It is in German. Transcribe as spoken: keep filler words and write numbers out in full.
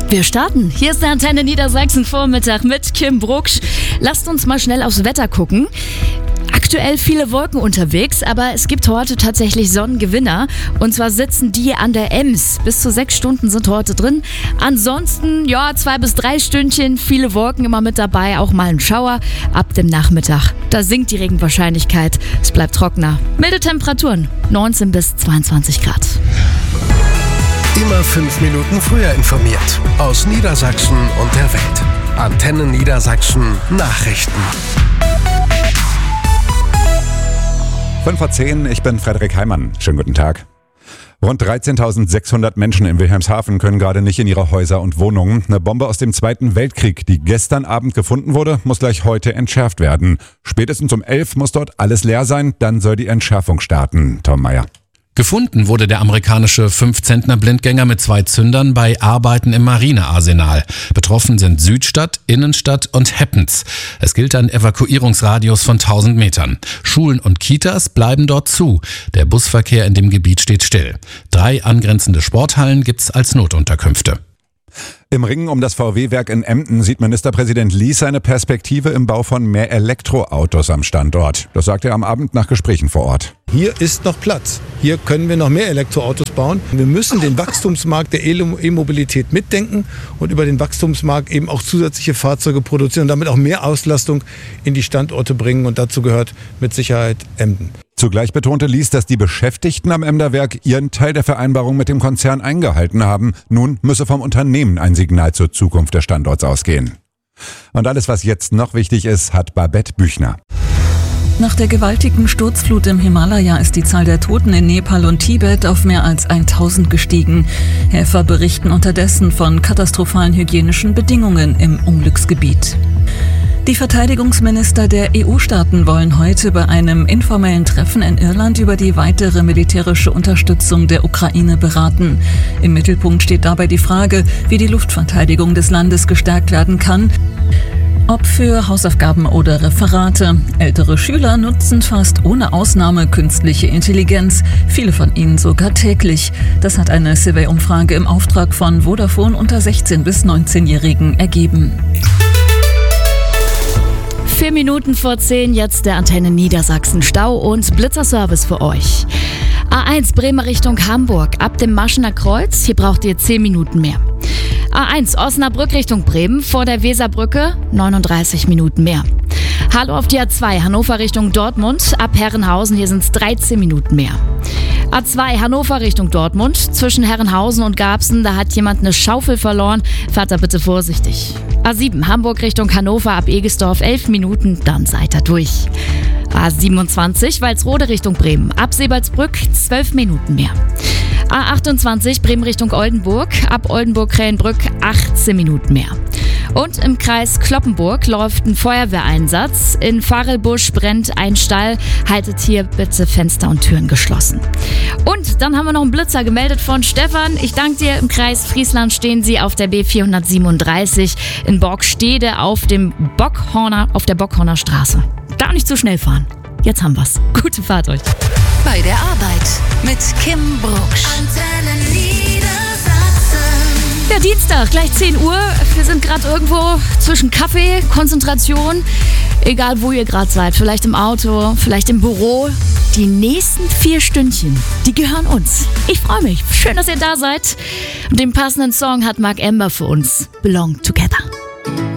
Wir starten. Hier ist der Antenne Niedersachsen Vormittag mit Kim Brucksch. Lasst uns mal schnell aufs Wetter gucken. Aktuell viele Wolken unterwegs, aber es gibt heute tatsächlich Sonnengewinner. Und zwar sitzen die an der Ems. Bis zu sechs Stunden sind heute drin. Ansonsten, ja, zwei bis drei Stündchen, viele Wolken immer mit dabei, auch mal ein Schauer. Ab dem Nachmittag, da sinkt die Regenwahrscheinlichkeit. Es bleibt trockener. Milde Temperaturen, neunzehn bis zweiundzwanzig Grad. Immer fünf Minuten früher informiert. Aus Niedersachsen und der Welt. Antenne Niedersachsen Nachrichten. fünf vor zehn, ich bin Frederik Heimann. Schönen guten Tag. Rund dreizehntausendsechshundert Menschen in Wilhelmshaven können gerade nicht in ihre Häuser und Wohnungen. Eine Bombe aus dem Zweiten Weltkrieg, die gestern Abend gefunden wurde, muss gleich heute entschärft werden. Spätestens um elf muss dort alles leer sein, dann soll die Entschärfung starten. Tom Meyer. Gefunden wurde der amerikanische fünf-Zentner-Blindgänger mit zwei Zündern bei Arbeiten im Marinearsenal. Betroffen sind Südstadt, Innenstadt und Heppens. Es gilt ein Evakuierungsradius von tausend Metern. Schulen und Kitas bleiben dort zu. Der Busverkehr in dem Gebiet steht still. Drei angrenzende Sporthallen gibt's als Notunterkünfte. Im Ringen um das V W-Werk in Emden sieht Ministerpräsident Lies seine Perspektive im Bau von mehr Elektroautos am Standort. Das sagt er am Abend nach Gesprächen vor Ort. Hier ist noch Platz. Hier können wir noch mehr Elektroautos bauen. Wir müssen den Wachstumsmarkt der E-Mobilität mitdenken und über den Wachstumsmarkt eben auch zusätzliche Fahrzeuge produzieren und damit auch mehr Auslastung in die Standorte bringen. Und dazu gehört mit Sicherheit Emden. Zugleich betonte Lies, dass die Beschäftigten am Emder Werk ihren Teil der Vereinbarung mit dem Konzern eingehalten haben. Nun müsse vom Unternehmen ein Signal zur Zukunft des Standorts ausgehen. Und alles, was jetzt noch wichtig ist, hat Babette Büchner. Nach der gewaltigen Sturzflut im Himalaya ist die Zahl der Toten in Nepal und Tibet auf mehr als tausend gestiegen. Helfer berichten unterdessen von katastrophalen hygienischen Bedingungen im Unglücksgebiet. Die Verteidigungsminister der E U-Staaten wollen heute bei einem informellen Treffen in Irland über die weitere militärische Unterstützung der Ukraine beraten. Im Mittelpunkt steht dabei die Frage, wie die Luftverteidigung des Landes gestärkt werden kann. Ob für Hausaufgaben oder Referate. Ältere Schüler nutzen fast ohne Ausnahme künstliche Intelligenz, viele von ihnen sogar täglich. Das hat eine Survey-Umfrage im Auftrag von Vodafone unter sechzehn- bis neunzehnjährigen ergeben. Vier Minuten vor zehn, jetzt der Antenne Niedersachsen Stau- und Blitzerservice für euch. A eins Bremer Richtung Hamburg, ab dem Maschener Kreuz, hier braucht ihr zehn Minuten mehr. A eins Osnabrück Richtung Bremen, vor der Weserbrücke, neununddreißig Minuten mehr. Hallo auf die A zwei Hannover Richtung Dortmund, ab Herrenhausen, hier sind es dreizehn Minuten mehr. A zwei Hannover Richtung Dortmund, zwischen Herrenhausen und Garbsen, da hat jemand eine Schaufel verloren, fahrt da bitte vorsichtig. A sieben Hamburg Richtung Hannover, ab Egesdorf, elf Minuten, dann seid ihr durch. A siebenundzwanzig Walsrode Richtung Bremen, ab Sebalsbrück, zwölf Minuten mehr. A achtundzwanzig Bremen Richtung Oldenburg, ab Oldenburg-Krähenbrück, achtzehn Minuten mehr. Und im Kreis Cloppenburg läuft ein Feuerwehreinsatz. In Farelbusch brennt ein Stall. Haltet hier bitte Fenster und Türen geschlossen. Und dann haben wir noch einen Blitzer gemeldet von Stefan. Ich danke dir. Im Kreis Friesland stehen Sie auf der B vierhundertsiebenunddreißig in Borgstede auf dem Bockhorner, auf der Bockhorner Straße. Da nicht zu schnell fahren. Jetzt haben wir's. Gute Fahrt euch. Bei der Arbeit mit Kim Brucksch. Antenne Niedersachsen. Ja, Dienstag, gleich zehn Uhr. Wir sind gerade irgendwo zwischen Kaffee, Konzentration. Egal, wo ihr gerade seid. Vielleicht im Auto, vielleicht im Büro. Die nächsten vier Stündchen, die gehören uns. Ich freue mich. Schön, dass ihr da seid. Und den passenden Song hat Mark Ember für uns. Belong Together.